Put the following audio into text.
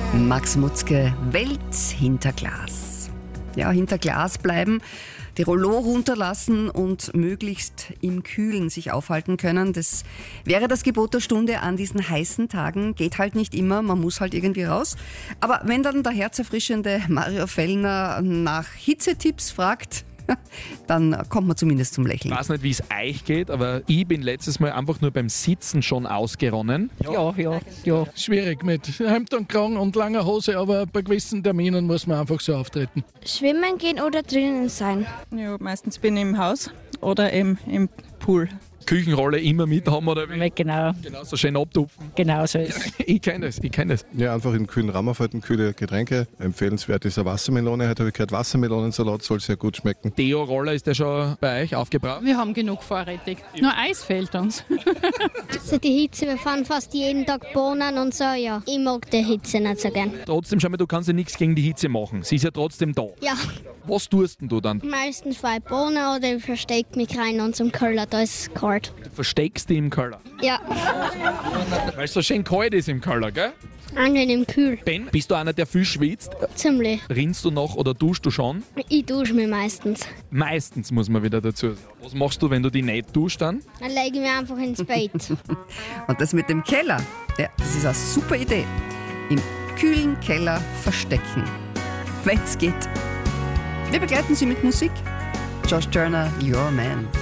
Max Mutzke, Welt hinter Glas. Ja, hinter Glas bleiben, die Rollo runterlassen und möglichst im Kühlen sich aufhalten können. Das wäre das Gebot der Stunde an diesen heißen Tagen. Geht halt nicht immer, man muss halt irgendwie raus. Aber wenn dann der herzerfrischende Mario Fellner nach Hitzetipps fragt, dann kommt man zumindest zum Lächeln. Ich weiß nicht, wie es euch geht, aber ich bin letztes Mal einfach nur beim Sitzen schon ausgeronnen. Ja. Schwierig mit Hemd und Kragen und langer Hose, aber bei gewissen Terminen muss man einfach so auftreten. Schwimmen gehen oder drinnen sein? Ja, meistens bin ich im Haus oder im Pool. Küchenrolle immer mit haben oder wie? Genau, Genau, so schön abtupfen. genau so ist es. Ich kenne das. Ja, einfach in kühlen Raum aufhalten, kühle Getränke. Empfehlenswert ist eine Wassermelone. Heute habe ich gehört, Wassermelonensalat soll sehr gut schmecken. Deo-Roller ist der schon bei euch aufgebraucht? Wir haben genug vorrätig. Nur Eis fehlt uns. Also die Hitze, wir fahren fast jeden Tag Bohnen und so, ja. Ich mag die Hitze nicht so gern. Trotzdem, schau mal, du kannst ja nichts gegen die Hitze machen. Sie ist ja trotzdem da. Ja, Was tust denn du dann? meistens fahre ich Bohnen oder ich verstecke mich rein und zum Keller, da ist es kalt. Du versteckst dich im Keller. Ja, Weil es so schön kalt ist im Keller, gell? angenehm kühl, Ben, bist du einer, der viel schwitzt? ziemlich. Rinnst du noch oder duschst du schon? Ich dusche mich meistens. Meistens muss man wieder dazu sagen. Was machst du, wenn du dich nicht duschst dann? Dann lege ich mich einfach ins Bett. Und das mit dem Keller, ja, das ist eine super Idee. Im kühlen Keller verstecken, wenn's geht. Wir begleiten Sie mit Musik. Josh Turner, Your Man.